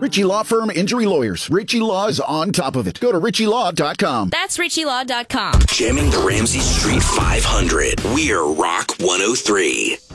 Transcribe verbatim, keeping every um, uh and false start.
Ritchie Law Firm Injury Lawyers. Ritchie Law is on top of it. Go to ritchie law dot com. That's ritchie law dot com. Jamming the Ramsey Street five hundred. We're Rock one oh three.